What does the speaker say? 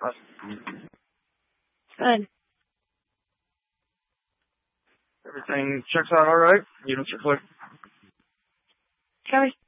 Good. Everything checks out all right? Units are clear? Everything